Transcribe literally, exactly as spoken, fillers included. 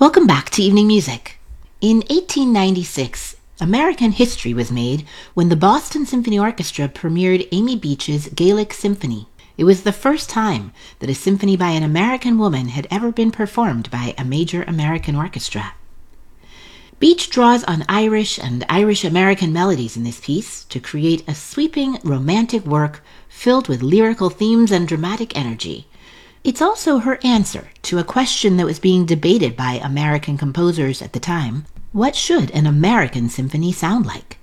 Welcome back to Evening Music. In eighteen ninety-six, American history was made when the Boston Symphony Orchestra premiered Amy Beach's Gaelic Symphony. It was the first time that a symphony by an American woman had ever been performed by a major American orchestra. Beach draws on Irish and Irish-American melodies in this piece to create a sweeping, romantic work filled with lyrical themes and dramatic energy. It's also her answer to a question that was being debated by American composers at the time. What should an American symphony sound like?